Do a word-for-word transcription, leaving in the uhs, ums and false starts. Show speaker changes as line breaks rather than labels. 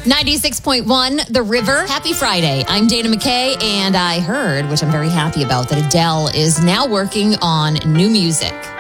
ninety-six point one, The River. Happy Friday. I'm Dana McKay, and I heard, which I'm very happy about, that Adele is now working on new music.